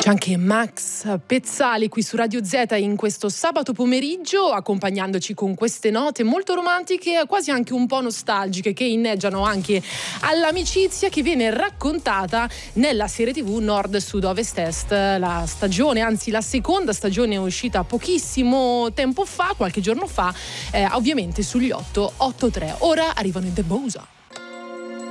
C'è anche Max Pezzali qui su Radio Z in questo sabato pomeriggio, accompagnandoci con queste note molto romantiche, quasi anche un po' nostalgiche, che inneggiano anche all'amicizia che viene raccontata nella serie TV Nord Sud Ovest Est. La stagione, anzi la seconda stagione, è uscita pochissimo tempo fa, qualche giorno fa, ovviamente sugli 883. Ora arrivano i The Bosa.